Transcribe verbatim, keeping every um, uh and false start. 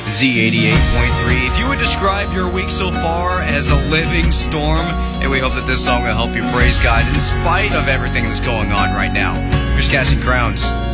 Z eighty-eight point three. If you would describe your week so far as a living storm, and we hope that this song will help you praise God in spite of everything that's going on right now. Here's Casting Crowns.